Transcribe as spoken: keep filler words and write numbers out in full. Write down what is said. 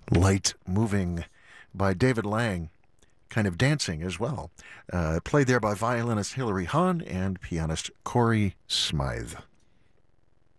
Light Moving by David Lang, kind of dancing as well. Uh, played there by violinist Hilary Hahn and pianist Corey Smythe.